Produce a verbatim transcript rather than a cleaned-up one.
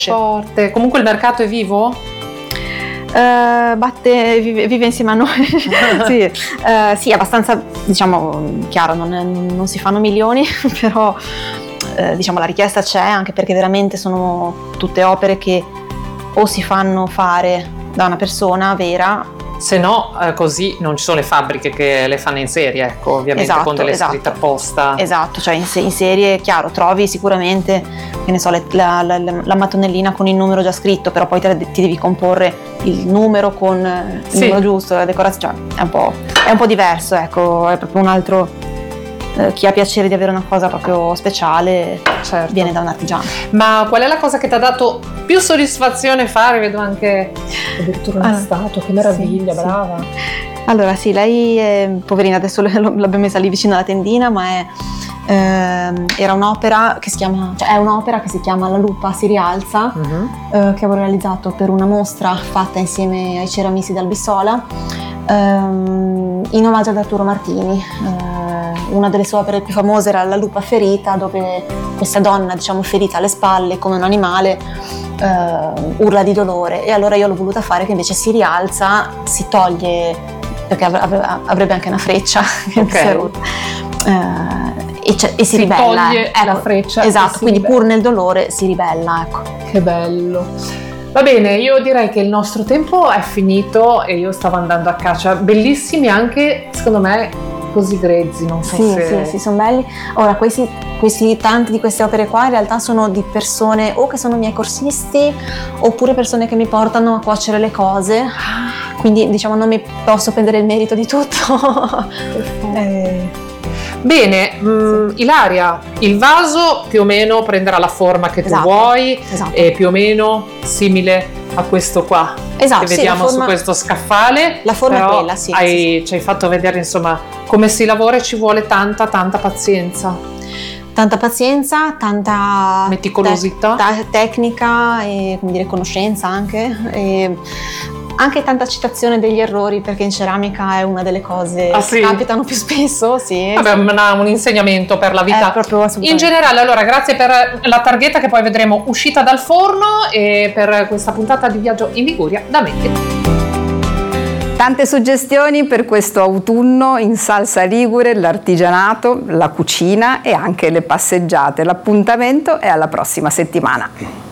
Forte. Comunque il mercato è vivo? Uh, batte, vive, vive insieme a noi. sì, uh, sì, abbastanza, diciamo, chiaro, non, non si fanno milioni, però uh, diciamo la richiesta c'è, anche perché veramente sono tutte opere che o si fanno fare da una persona vera. Se no, eh, così non ci sono le fabbriche che le fanno in serie, ecco, ovviamente esatto, con delle esatto. scritte apposta. Esatto, cioè in, in serie, chiaro, trovi sicuramente, che ne so, le, la, la, la mattonellina con il numero già scritto, però poi te, ti devi comporre il numero con il sì. numero giusto, la decorazione, cioè è un po', è un po' diverso, ecco, è proprio un altro... Eh, chi ha piacere di avere una cosa proprio speciale, certo. viene da un artigiano. Ma qual è la cosa che ti ha dato più soddisfazione fare? Vedo anche addirittura una allora, statua, che meraviglia, sì, brava. Sì. Allora sì, lei è, poverina, adesso l'abbiamo messa lì vicino alla tendina, ma è, eh, era un'opera che si chiama, cioè è un'opera che si chiama La lupa si rialza, uh-huh. eh, che avevo realizzato per una mostra fatta insieme ai ceramisti d'Albissola, ehm, in omaggio ad Arturo Martini. Eh, una delle sue opere più famose era La lupa ferita, dove questa donna, diciamo, ferita alle spalle come un animale, uh, urla di dolore, e allora io l'ho voluta fare che invece si rialza, si toglie, perché avrebbe anche una freccia che okay. si è rotta, uh, e, e si, si ribella. toglie ecco, la freccia. Esatto, quindi ribella. Pur nel dolore si ribella, ecco. Che bello. Va bene, io direi che il nostro tempo è finito e io stavo andando a caccia. Bellissimi anche, secondo me, così grezzi, non so sì, se... Sì, sì, sono belli. Ora, questi, questi, tante di queste opere qua in realtà sono di persone o che sono miei corsisti oppure persone che mi portano a cuocere le cose, quindi diciamo non mi posso prendere il merito di tutto. eh. Bene, mh, sì. Ilaria, il vaso più o meno prenderà la forma che tu esatto, vuoi, esatto. e più o meno simile a questo qua esatto, che vediamo sì, forma, su questo scaffale. La forma però è quella, sì, hai, sì. Ci hai fatto vedere insomma come si lavora e ci vuole tanta tanta pazienza. Tanta pazienza, tanta meticolosità, te- tecnica e, come dire, conoscenza anche. E anche tanta citazione degli errori, perché in ceramica è una delle cose ah, sì? che capitano più spesso. Sì, Vabbè, sì. Una, un insegnamento per la vita. In generale, allora, grazie per la targhetta che poi vedremo uscita dal forno e per questa puntata di Viaggio in Liguria da me. Tante suggestioni per questo autunno in salsa ligure, l'artigianato, la cucina e anche le passeggiate. L'appuntamento è alla prossima settimana.